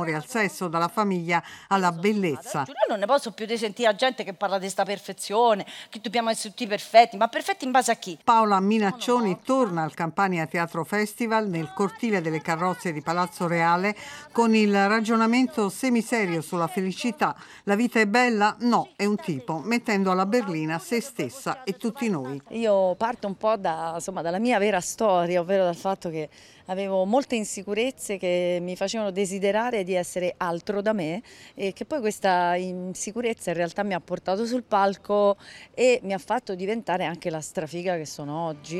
genitori al sesso, dalla famiglia alla bellezza. Io non ne posso più di sentire gente che parla di sta perfezione, che dobbiamo essere tutti perfetti, ma perfetti in base a chi? Paola Minaccioni torna al Campania Teatro Festival nel cortile delle carrozze di Palazzo Reale con il ragionamento semiserio sulla felicità. La vita è bella? No, è un tipo, mettendo alla berlina se stessa e tutti noi. Io parto un po' dalla mia vera storia, ovvero dal fatto che avevo molte insicurezze che mi facevano desiderare di essere altro da me e che poi questa insicurezza in realtà mi ha portato sul palco e mi ha fatto diventare anche la strafiga che sono oggi.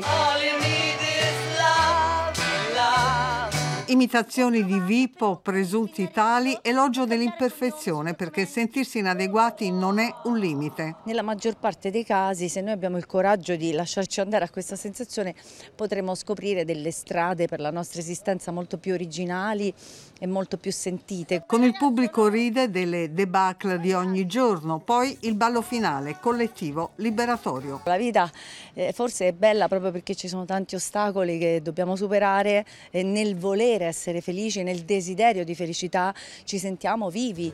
Imitazioni di Vipo, presunti tali, elogio dell'imperfezione, perché sentirsi inadeguati non è un limite. Nella maggior parte dei casi, se noi abbiamo il coraggio di lasciarci andare a questa sensazione, potremo scoprire delle strade per la nostra esistenza molto più originali e molto più sentite. Con il pubblico ride delle debacle di ogni giorno, poi il ballo finale, collettivo, liberatorio. La vita forse è bella proprio perché ci sono tanti ostacoli che dobbiamo superare e nel volere essere felici, nel desiderio di felicità ci sentiamo vivi.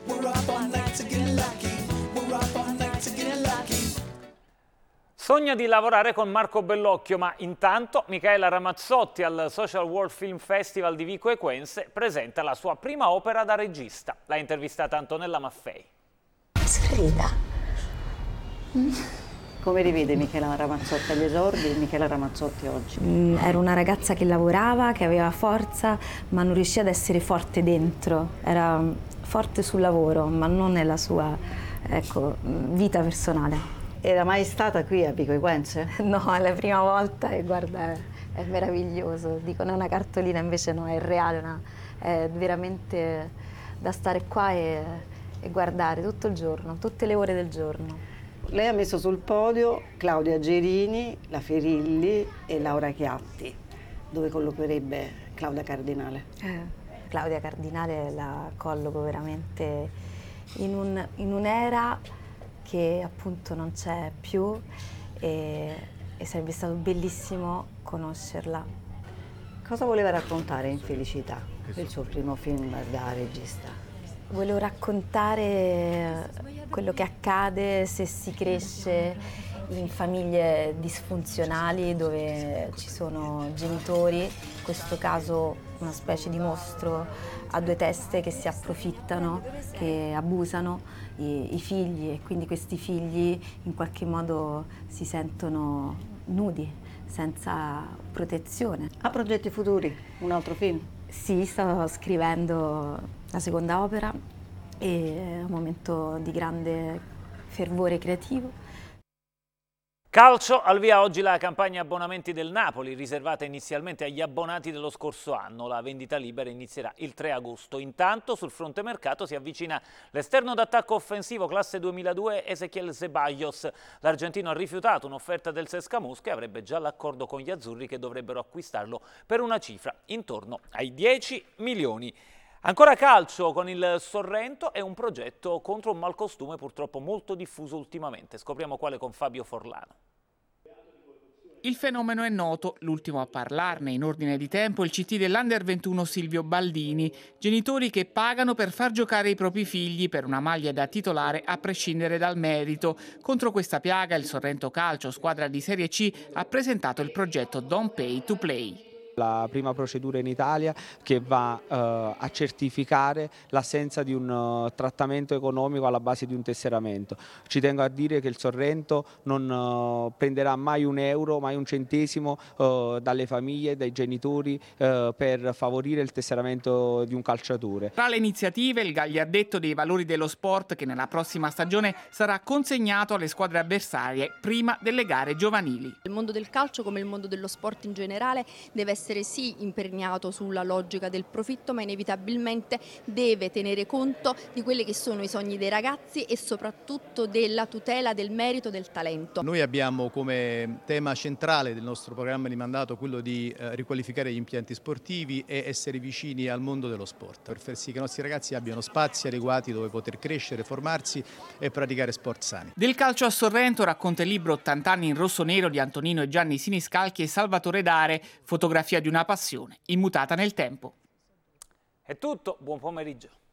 Sogna di lavorare con Marco Bellocchio, ma intanto Michaela Ramazzotti al Social World Film Festival di Vico Equense presenta la sua prima opera da regista. L'ha intervistata Antonella Maffei. Scritta. Come rivede Michela Ramazzotti agli esordi e Michela Ramazzotti oggi? Ero una ragazza che lavorava, che aveva forza, ma non riusciva ad essere forte dentro. Era forte sul lavoro, ma non nella sua, vita personale. Era mai stata qui a Vico Equense? No, è la prima volta e guarda, è meraviglioso. Dicono è una cartolina, invece no, è reale, è veramente da stare qua e guardare tutto il giorno, tutte le ore del giorno. Lei ha messo sul podio Claudia Gerini, la Ferilli e Laura Chiatti. Dove collocherebbe Claudia Cardinale? Claudia Cardinale la colloco veramente in un'era che appunto non c'è più e sarebbe stato bellissimo conoscerla. Cosa voleva raccontare in Felicità, il suo primo film da regista? Volevo raccontare quello che accade se si cresce in famiglie disfunzionali dove ci sono genitori, in questo caso una specie di mostro a due teste che si approfittano, che abusano i figli e quindi questi figli in qualche modo si sentono nudi, senza protezione. Ha progetti futuri? Un altro film? Sì, sto scrivendo la seconda opera e è un momento di grande fervore creativo. Calcio, al via oggi la campagna abbonamenti del Napoli, riservata inizialmente agli abbonati dello scorso anno. La vendita libera inizierà il 3 agosto. Intanto sul fronte mercato si avvicina l'esterno d'attacco offensivo classe 2002 Ezequiel Ceballos. L'argentino ha rifiutato un'offerta del CSKA Mosca e avrebbe già l'accordo con gli azzurri che dovrebbero acquistarlo per una cifra intorno ai 10 milioni. Ancora calcio con il Sorrento e un progetto contro un malcostume purtroppo molto diffuso ultimamente. Scopriamo quale con Fabio Forlano. Il fenomeno è noto, l'ultimo a parlarne in ordine di tempo il CT dell'Under 21 Silvio Baldini, genitori che pagano per far giocare i propri figli per una maglia da titolare a prescindere dal merito. Contro questa piaga il Sorrento Calcio, squadra di Serie C, ha presentato il progetto Don't Pay to Play. La prima procedura in Italia che va a certificare l'assenza di un trattamento economico alla base di un tesseramento. Ci tengo a dire che il Sorrento non prenderà mai un euro, mai un centesimo dalle famiglie, dai genitori per favorire il tesseramento di un calciatore. Tra le iniziative il gagliardetto dei valori dello sport che nella prossima stagione sarà consegnato alle squadre avversarie prima delle gare giovanili. Il mondo del calcio, come il mondo dello sport in generale, deve essere sì imperniato sulla logica del profitto, ma inevitabilmente deve tenere conto di quelli che sono i sogni dei ragazzi e soprattutto della tutela del merito del talento. Noi abbiamo come tema centrale del nostro programma di mandato quello di riqualificare gli impianti sportivi e essere vicini al mondo dello sport, per far sì che i nostri ragazzi abbiano spazi adeguati dove poter crescere, formarsi e praticare sport sani. Del calcio a Sorrento racconta il libro 80 anni in rosso-nero di Antonino e Gianni Siniscalchi e Salvatore Dare, fotografia di una passione immutata nel tempo. È tutto, buon pomeriggio.